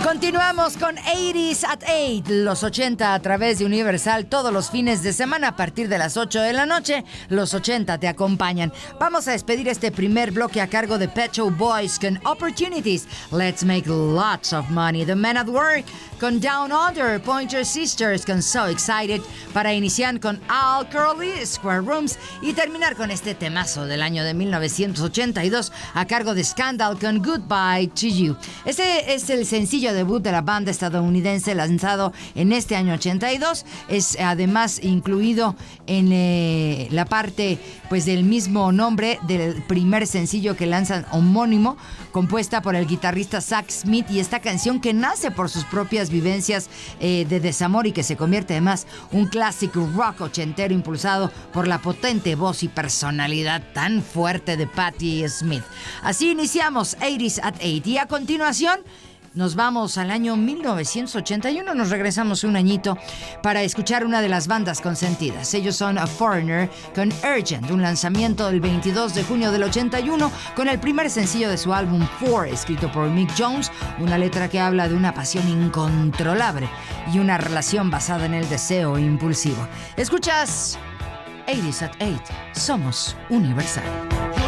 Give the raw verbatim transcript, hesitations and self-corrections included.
Continuamos con ochenta at ocho, los ochenta a través de Universal todos los fines de semana a partir de las ocho de la noche. Los ochenta te acompañan. Vamos a despedir este primer bloque a cargo de Pet Shop Boys con Opportunities. Let's make lots of money. The Men at Work con Down Under. Pointer Sisters con So Excited. Para iniciar con Al Curly, Square Rooms. Y terminar con este temazo del año de mil novecientos ochenta y dos a cargo de Scandal con Goodbye to You. Este es el sencillo debut de la banda estadounidense lanzado en este año ochenta y dos. Es además incluido en eh, la parte pues del mismo nombre del primer sencillo que lanzan, homónimo, compuesta por el guitarrista Zach Smith, y esta canción que nace por sus propias vivencias eh, de desamor y que se convierte además un clásico rock ochentero impulsado por la potente voz y personalidad tan fuerte de Patti Smith. Así iniciamos ochenta at ocho y a continuación nos vamos al año mil novecientos ochenta y uno, nos regresamos un añito para escuchar una de las bandas consentidas. Ellos son A Foreigner con Urgent, un lanzamiento del veintidós de junio del ochenta y uno con el primer sencillo de su álbum Four, escrito por Mick Jones, una letra que habla de una pasión incontrolable y una relación basada en el deseo impulsivo. Escuchas ochenta at ocho, somos Universal.